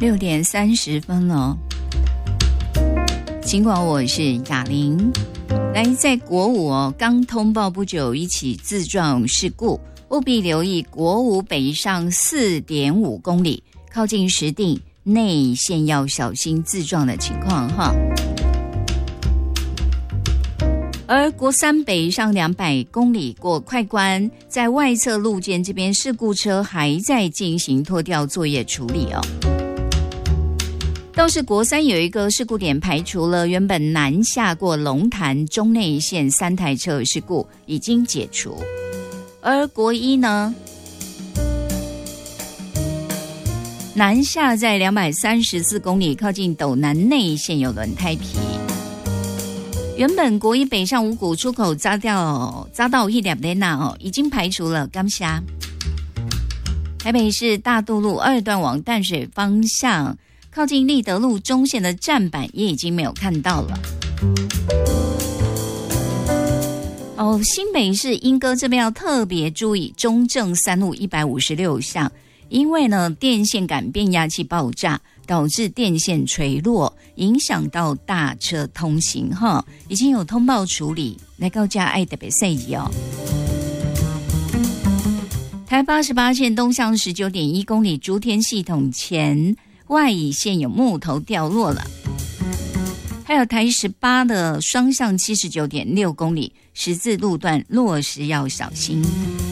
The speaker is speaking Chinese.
6:30了。尽管我是雅玲，来在国五刚通报不久一起自撞事故，务必留意国五北上4.5公里，靠近石碇内线要小心自撞的情况哈。而国三北上200公里过快关，在外侧路肩这边事故车还在进行拖吊作业处理哦。倒是国三有一个事故点排除了，原本南下过龙潭中内线3台车事故已经解除。而国一呢，南下在234公里，靠近斗南内线有轮胎皮。原本国一北上五股出口匝道一两雷纳已经排除了，感谢。台北市大渡路2段往淡水方向，靠近立德路中线的站板也已经没有看到了。新北市莺歌这边要特别注意中正3路156巷，因为呢电线杆变压器爆炸，导致电线垂落，影响到大车通行哈，已经有通报处理，来告家爱特别注意哦。台88线东向19.1公里竹田系统前外乙线有木头掉落了，还有台18的双向79.6公里十字路段落石要小心。